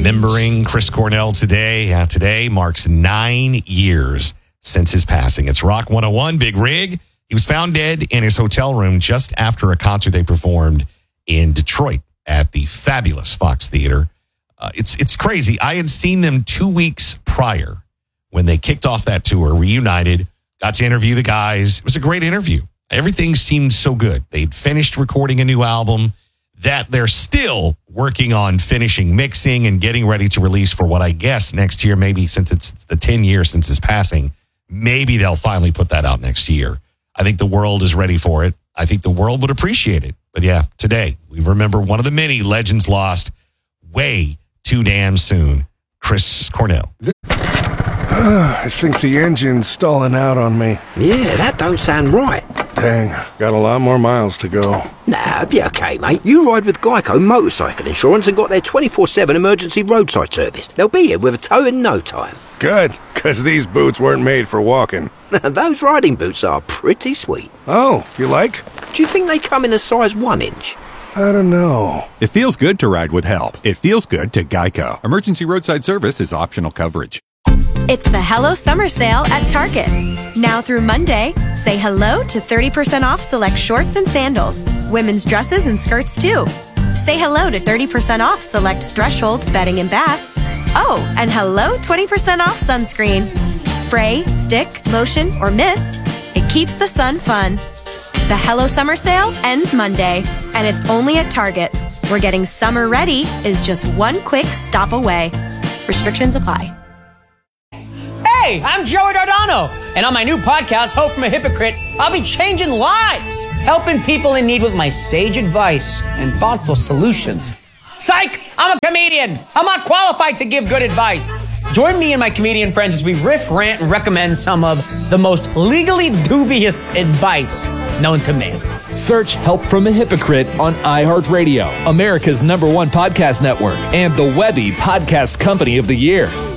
remembering Chris Cornell today. Today marks 9 years since his passing. It's Rock 101, Big Rig. He was found dead in his hotel room just after a concert they performed in Detroit at the fabulous Fox Theater. It's crazy. I had seen them 2 weeks prior when they kicked off that tour, reunited, got to interview the guys. It was a great interview. Everything seemed so good. They'd finished recording a new album that they're still working on finishing mixing and getting ready to release for what I guess next year, maybe since it's the 10 years since his passing, maybe they'll finally put that out next year. I think the world is ready for it. I think the world would appreciate it. But yeah, today we remember one of the many legends lost way too damn soon, Chris Cornell. I think the engine's stalling out on me. Yeah, that don't sound right. Dang, got a lot more miles to go. Nah, be okay, mate. You ride with Geico Motorcycle Insurance and got their 24/7 emergency roadside service. They'll be here with a tow in no time. Good, because these boots weren't made for walking. Those riding boots are pretty sweet. Oh, you like? Do you think they come in a size 1 inch? I don't know. It feels good to ride with help. It feels good to Geico. Emergency roadside service is optional coverage. It's the Hello Summer Sale at Target. Now through Monday, say hello to 30% off select shorts and sandals, women's dresses and skirts too. Say hello to 30% off select Threshold bedding and bath. Oh, and hello 20% off sunscreen. Spray, stick, lotion, or mist. It keeps the sun fun. The Hello Summer Sale ends Monday, and it's only at Target, where getting summer ready is just one quick stop away. Restrictions apply. Hey, I'm Joey Dardano, and on my new podcast, Hope from a Hypocrite, I'll be changing lives, helping people in need with my sage advice and thoughtful solutions. Psych! I'm a comedian. I'm not qualified to give good advice. Join me and my comedian friends as we riff, rant, and recommend some of the most legally dubious advice known to man. Search Help from a Hypocrite on iHeartRadio, America's #1 podcast network, and the Webby Podcast Company of the Year.